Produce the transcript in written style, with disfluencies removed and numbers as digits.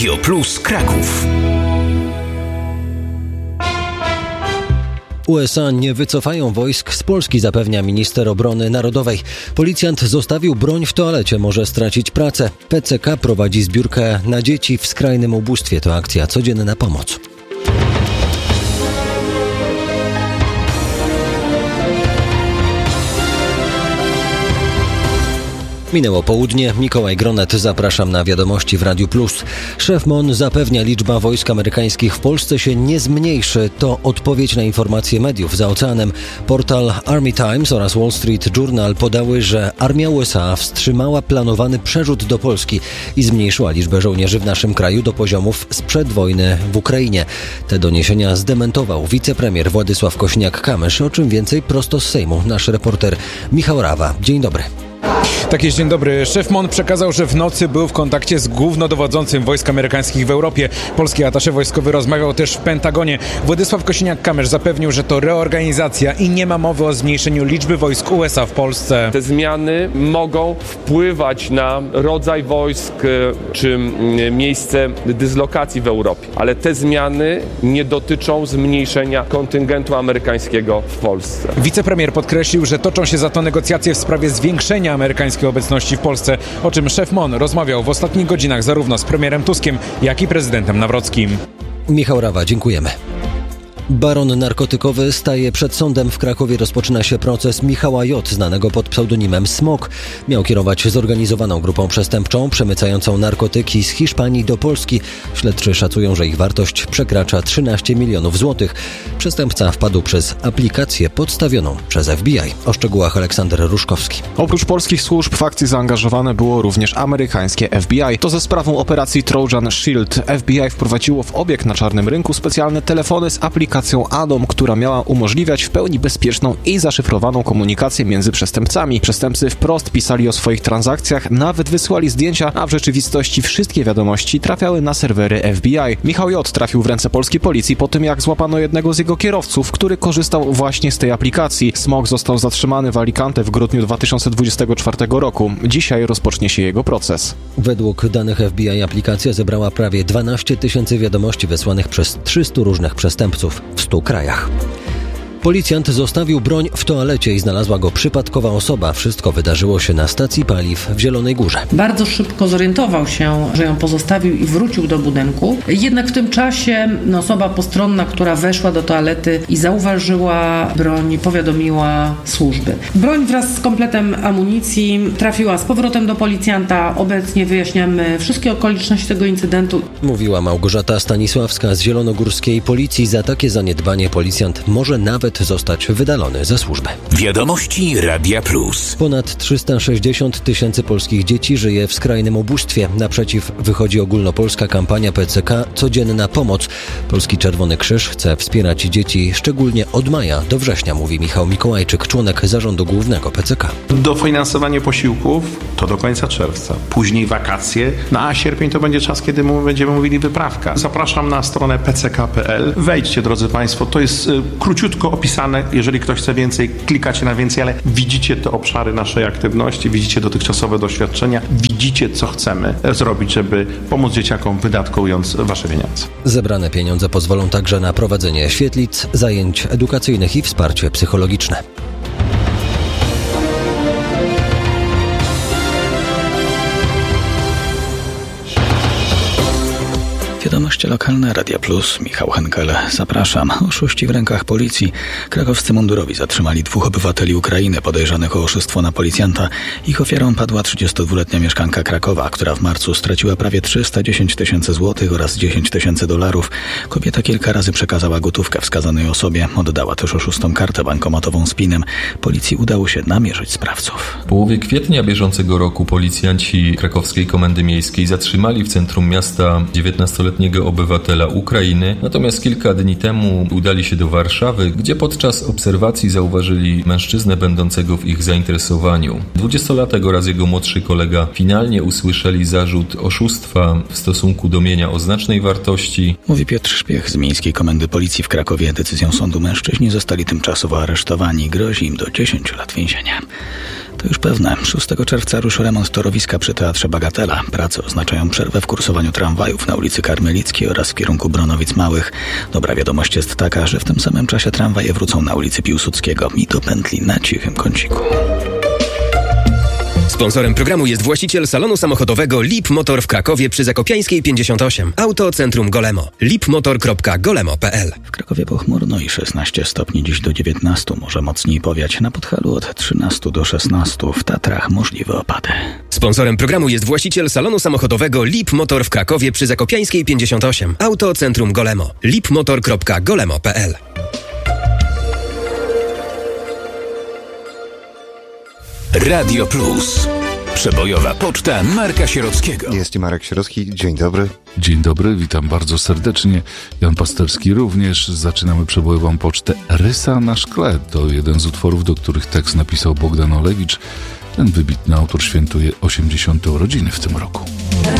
Radio Plus Kraków. USA nie wycofają wojsk z Polski, zapewnia minister obrony narodowej. Policjant zostawił broń w toalecie, może stracić pracę. PCK prowadzi zbiórkę na dzieci w skrajnym ubóstwie. To akcja Codzienna Pomoc. Minęło południe. Mikołaj Gronet, zapraszam na wiadomości w Radiu Plus. Szef MON zapewnia, liczba wojsk amerykańskich w Polsce się nie zmniejszy. To odpowiedź na informacje mediów za oceanem. Portal Army Times oraz Wall Street Journal podały, że armia USA wstrzymała planowany przerzut do Polski i zmniejszyła liczbę żołnierzy w naszym kraju do poziomów sprzed wojny w Ukrainie. Te doniesienia zdementował wicepremier Władysław Kosiniak-Kamysz. O czym więcej prosto z Sejmu nasz reporter Michał Rawa. Dzień dobry. Tak jest, dzień dobry. Szef MON przekazał, że w nocy był w kontakcie z głównodowodzącym wojsk amerykańskich w Europie. Polski atasze wojskowy rozmawiał też w Pentagonie. Władysław Kosiniak-Kamysz zapewnił, że to reorganizacja i nie ma mowy o zmniejszeniu liczby wojsk USA w Polsce. Te zmiany mogą wpływać na rodzaj wojsk czy miejsce dyslokacji w Europie, ale te zmiany nie dotyczą zmniejszenia kontyngentu amerykańskiego w Polsce. Wicepremier podkreślił, że toczą się za to negocjacje w sprawie zwiększenia amerykańskiej obecności w Polsce, o czym szef MON rozmawiał w ostatnich godzinach zarówno z premierem Tuskiem, jak i prezydentem Nawrockim. Michał Rawa, dziękujemy. Baron narkotykowy staje przed sądem. W Krakowie rozpoczyna się proces Michała J., znanego pod pseudonimem Smok. Miał kierować zorganizowaną grupą przestępczą przemycającą narkotyki z Hiszpanii do Polski. Śledczy szacują, że ich wartość przekracza 13 milionów złotych. Przestępca wpadł przez aplikację podstawioną przez FBI. O szczegółach Aleksander Ruszkowski. Oprócz polskich służb w akcji zaangażowane było również amerykańskie FBI. To ze sprawą operacji Trojan Shield FBI wprowadziło w obieg na czarnym rynku specjalne telefony z aplikacją Anom, która miała umożliwiać w pełni bezpieczną i zaszyfrowaną komunikację między przestępcami. Przestępcy wprost pisali o swoich transakcjach, nawet wysyłali zdjęcia, a w rzeczywistości wszystkie wiadomości trafiały na serwery FBI. Michał J. trafił w ręce polskiej policji po tym, jak złapano jednego z jego kierowców, który korzystał właśnie z tej aplikacji. Smok został zatrzymany w Alicante w grudniu 2024 roku. Dzisiaj rozpocznie się jego proces. Według danych FBI aplikacja zebrała prawie 12 tysięcy wiadomości wysłanych przez 300 różnych przestępców w 100 krajach. Policjant zostawił broń w toalecie i znalazła go przypadkowa osoba. Wszystko wydarzyło się na stacji paliw w Zielonej Górze. Bardzo szybko zorientował się, że ją pozostawił i wrócił do budynku. Jednak w tym czasie osoba postronna, która weszła do toalety i zauważyła broń, powiadomiła służby. Broń wraz z kompletem amunicji trafiła z powrotem do policjanta. Obecnie wyjaśniamy wszystkie okoliczności tego incydentu. Mówiła Małgorzata Stanisławska z zielonogórskiej policji. Za takie zaniedbanie policjant może nawet zostać wydalony ze służby. Wiadomości Radia Plus. Ponad 360 tysięcy polskich dzieci żyje w skrajnym ubóstwie. Naprzeciw wychodzi ogólnopolska kampania PCK Codzienna Pomoc. Polski Czerwony Krzyż chce wspierać dzieci szczególnie od maja do września, mówi Michał Mikołajczyk, członek zarządu głównego PCK. Dofinansowanie posiłków to do końca czerwca. Później wakacje, a sierpień to będzie czas, kiedy będziemy mówili wyprawka. Zapraszam na stronę pck.pl. Wejdźcie, drodzy Państwo, to jest króciutko opisane. Jeżeli ktoś chce więcej, klikacie na więcej, ale widzicie te obszary naszej aktywności, widzicie dotychczasowe doświadczenia, widzicie, co chcemy zrobić, żeby pomóc dzieciakom, wydatkując wasze pieniądze. Zebrane pieniądze pozwolą także na prowadzenie świetlic, zajęć edukacyjnych i wsparcie psychologiczne. Wiadomości lokalne Radia Plus, Michał Henkel, zapraszam. Oszuści w rękach policji. Krakowscy mundurowi zatrzymali 2 obywateli Ukrainy podejrzanych o oszustwo na policjanta. Ich ofiarą padła 32-letnia mieszkanka Krakowa, która w marcu straciła prawie 310 tysięcy złotych oraz 10 tysięcy dolarów. Kobieta kilka razy przekazała gotówkę wskazanej osobie. Oddała też oszustom kartę bankomatową z PIN-em. Policji udało się namierzyć sprawców. W połowie kwietnia bieżącego roku policjanci krakowskiej komendy miejskiej zatrzymali w centrum miasta 19-letniego obywatela Ukrainy, natomiast kilka dni temu udali się do Warszawy, gdzie podczas obserwacji zauważyli mężczyznę będącego w ich zainteresowaniu. 20-latek oraz jego młodszy kolega finalnie usłyszeli zarzut oszustwa w stosunku do mienia o znacznej wartości. Mówi Piotr Szpiech z Miejskiej Komendy Policji w Krakowie. Decyzją sądu mężczyźni zostali tymczasowo aresztowani. Grozi im do 10 lat więzienia. To już pewne. 6 czerwca ruszy remont torowiska przy Teatrze Bagatela. Prace oznaczają przerwę w kursowaniu tramwajów na ulicy Karmelickiej oraz w kierunku Bronowic Małych. Dobra wiadomość jest taka, że w tym samym czasie tramwaje wrócą na ulicy Piłsudskiego i do pętli na Cichym Kąciku. Sponsorem programu jest właściciel salonu samochodowego Lip Motor w Krakowie przy Zakopiańskiej 58. Auto Centrum Golemo. lipmotor.golemo.pl. W Krakowie pochmurno i 16 stopni, dziś do 19. Może mocniej powiać. Na Podhalu od 13 do 16. W Tatrach możliwe opady. Sponsorem programu jest właściciel salonu samochodowego Lip Motor w Krakowie przy Zakopiańskiej 58. Auto Centrum Golemo. lipmotor.golemo.pl. Radio Plus. Przebojowa poczta Marka Sierockiego. Jest Marek Sierocki, dzień dobry. Dzień dobry, witam bardzo serdecznie. Jan Pasterski również. Zaczynamy przebojową pocztę Rysa na szkle. To jeden z utworów, do których tekst napisał Bogdan Olewicz. Ten wybitny autor świętuje 80. urodziny w tym roku.